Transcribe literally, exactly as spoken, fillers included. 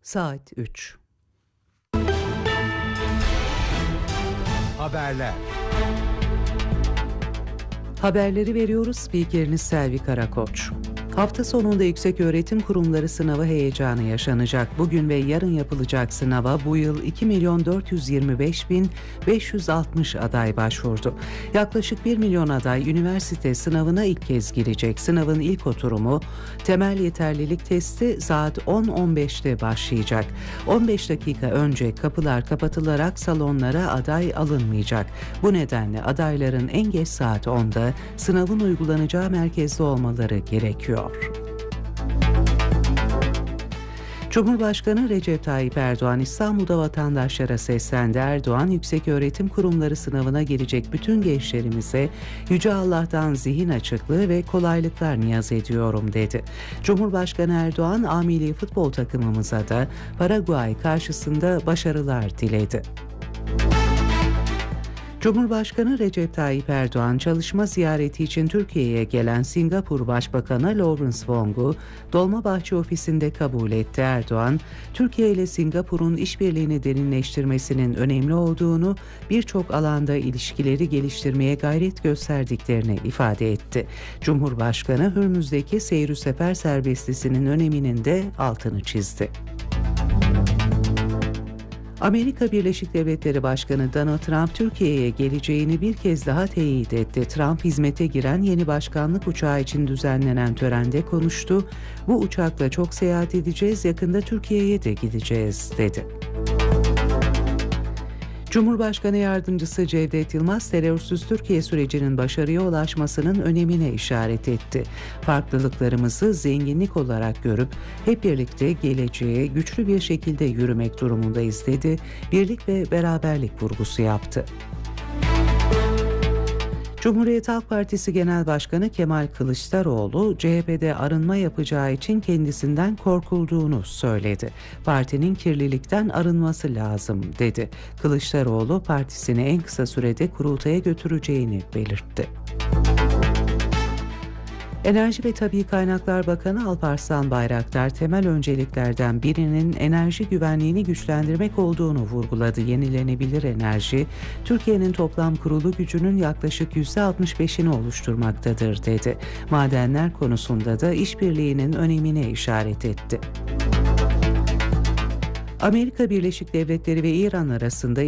Saat üç. Haberler. Haberleri veriyoruz. Spikeriniz Selvi Karakoç. Hafta sonunda yükseköğretim kurumları sınavı heyecanı yaşanacak. Bugün ve yarın yapılacak sınava bu yıl iki milyon dört yüz yirmi beş bin beş yüz altmış aday başvurdu. Yaklaşık bir milyon aday üniversite sınavına ilk kez girecek. Sınavın ilk oturumu temel yeterlilik testi saat on on beşte başlayacak. on beş dakika önce kapılar kapatılarak salonlara aday alınmayacak. Bu nedenle adayların en geç saat onda sınavın uygulanacağı merkezde olmaları gerekiyor. Cumhurbaşkanı Recep Tayyip Erdoğan İstanbul'da vatandaşlara seslendi. Erdoğan, yükseköğretim kurumları sınavına girecek bütün gençlerimize Yüce Allah'tan zihin açıklığı ve kolaylıklar niyaz ediyorum dedi. Cumhurbaşkanı Erdoğan, A Milli Futbol takımımıza da Paraguay karşısında başarılar diledi. Cumhurbaşkanı Recep Tayyip Erdoğan çalışma ziyareti için Türkiye'ye gelen Singapur Başbakanı Lawrence Wong'u Dolmabahçe ofisinde kabul etti. Erdoğan, Türkiye ile Singapur'un işbirliğini derinleştirmesinin önemli olduğunu, birçok alanda ilişkileri geliştirmeye gayret gösterdiklerini ifade etti. Cumhurbaşkanı, Hürmüz'deki seyir sefer serbestisinin öneminin de altını çizdi. Amerika Birleşik Devletleri Başkanı Donald Trump Türkiye'ye geleceğini bir kez daha teyit etti. Trump, hizmete giren yeni başkanlık uçağı için düzenlenen törende konuştu. Bu uçakla çok seyahat edeceğiz, yakında Türkiye'ye de gideceğiz dedi. Cumhurbaşkanı Yardımcısı Cevdet Yılmaz, terörsüz Türkiye sürecinin başarıya ulaşmasının önemine işaret etti. Farklılıklarımızı zenginlik olarak görüp hep birlikte geleceğe güçlü bir şekilde yürümek durumundayız dedi. Birlik ve beraberlik vurgusu yaptı. Cumhuriyet Halk Partisi Genel Başkanı Kemal Kılıçdaroğlu, C H P'de arınma yapacağı için kendisinden korkulduğunu söyledi. Partinin kirlilikten arınması lazım dedi. Kılıçdaroğlu, partisini en kısa sürede kurultaya götüreceğini belirtti. Enerji ve Tabii Kaynaklar Bakanı Alparslan Bayraktar, temel önceliklerden birinin enerji güvenliğini güçlendirmek olduğunu vurguladı. Yenilenebilir enerji, Türkiye'nin toplam kurulu gücünün yaklaşık yüzde altmış beşini oluşturmaktadır dedi. Madenler konusunda da işbirliğinin önemine işaret etti. Amerika Birleşik Devletleri ve İran arasında